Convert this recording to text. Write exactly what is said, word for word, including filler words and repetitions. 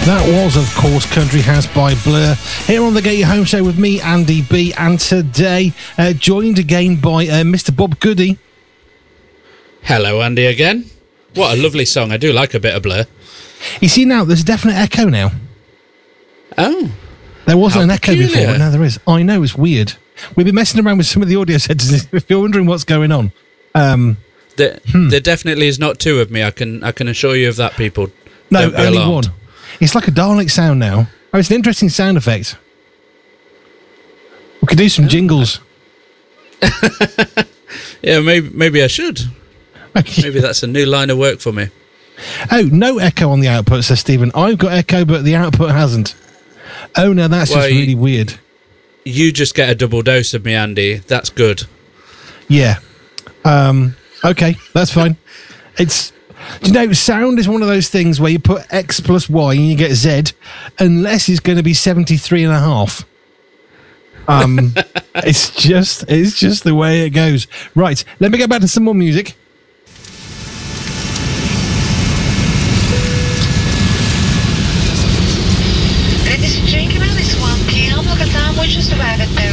That was, of course, Country House by Blur, here on the Get You Home Show with me, Andy B, and today uh, joined again by uh, Mister Bob Goody. Hello, Andy, again. What a lovely song. I do like a bit of Blur. You see now, there's a definite echo now. Oh. There wasn't How an echo peculiar. before, but now there is. I know, it's weird. We've been messing around with some of the audio settings. If you're wondering what's going on. Um, There, hmm. there definitely is not two of me. I can I can assure you of that, people. No, Don't be only alarmed. one. It's like a Dalek sound now. Oh, it's an interesting sound effect. We could do some jingles. Yeah, maybe maybe I should. Maybe that's a new line of work for me. Oh, no echo on the output, says Stephen. I've got echo, but the output hasn't. Oh, no, that's Well, just you- really weird. You just get a double dose of me, Andy. That's good. Yeah. Um, okay, that's fine. It's, you know, sound is one of those things where you put X plus Y and you get Z, unless it's going to be seventy-three and a half. Um, it's just, it's just the way it goes. Right, let me get back to some more music. Ladies and gentlemen, it's one p m. Local time, we're just arrived at the